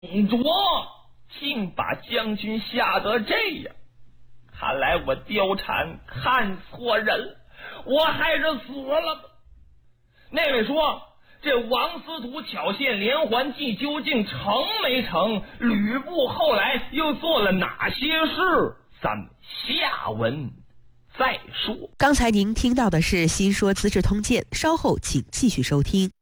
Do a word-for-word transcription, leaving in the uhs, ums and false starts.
董卓竟把将军吓得这样，看来我貂蝉看错人了，我还是死了吧。那位说，这王司徒巧献连环计究竟成没成？吕布后来又做了哪些事？咱们下文再说。 刚才您听到的是《新说资治通鉴》，稍后请继续收听。